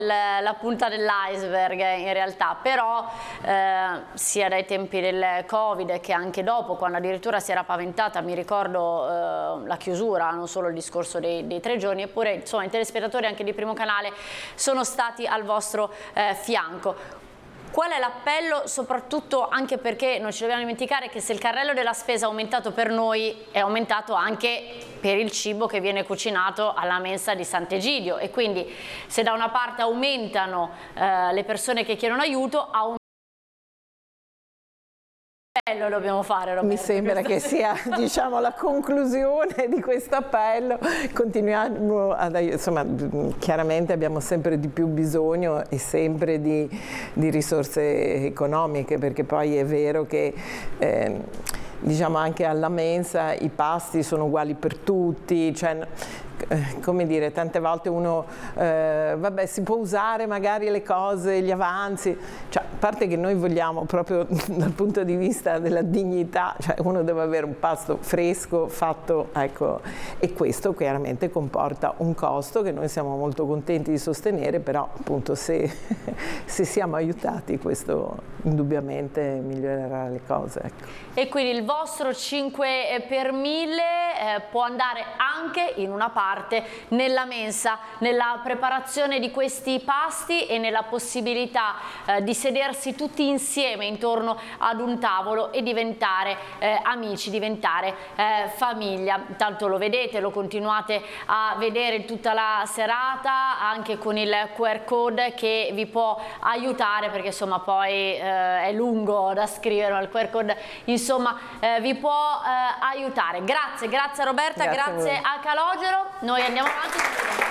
la punta dell'iceberg in realtà, però sia dai tempi del Covid che anche dopo, quando addirittura si era paventata, mi ricordo la chiusura, non solo il discorso dei 3 giorni, eppure insomma i telespettatori anche di Primo Canale sono stati al vostro fianco. Qual è l'appello? Soprattutto anche perché non ci dobbiamo dimenticare che se il carrello della spesa è aumentato per noi, è aumentato anche per il cibo che viene cucinato alla mensa di Sant'Egidio, e quindi se da una parte aumentano le persone che chiedono aiuto, lo dobbiamo fare, Roberto. Mi sembra che sia, diciamo, la conclusione di questo appello. Continuiamo insomma, chiaramente abbiamo sempre di più bisogno e sempre di risorse economiche, perché poi è vero che diciamo anche alla mensa i pasti sono uguali per tutti, cioè, come dire, tante volte uno vabbè, si può usare magari le cose, gli avanzi, cioè, a parte che noi vogliamo proprio dal punto di vista della dignità, cioè uno deve avere un pasto fresco fatto, ecco, e questo chiaramente comporta un costo che noi siamo molto contenti di sostenere, però appunto se siamo aiutati questo indubbiamente migliorerà le cose, ecco. E quindi il vostro 5 per 1000 può andare anche in una parte nella mensa, nella preparazione di questi pasti e nella possibilità di sedersi tutti insieme intorno ad un tavolo e diventare amici, diventare famiglia. Tanto lo vedete, lo continuate a vedere tutta la serata anche con il QR code che vi può aiutare, perché insomma poi è lungo da scrivere, ma il QR code insomma vi può aiutare. Grazie Roberta, grazie a Calogero. Noi andiamo avanti.